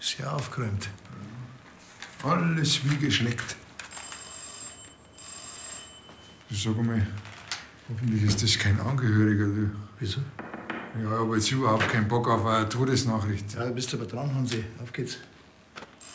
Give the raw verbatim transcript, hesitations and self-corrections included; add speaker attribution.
Speaker 1: Sehr aufgeräumt.
Speaker 2: Alles wie geschneckt. Sag mal, hoffentlich ist das kein Angehöriger, du.
Speaker 1: Wieso?
Speaker 2: Ja, ich hab jetzt überhaupt keinen Bock auf eine Todesnachricht.
Speaker 1: Ja, bist du aber dran, Hansi. Auf geht's.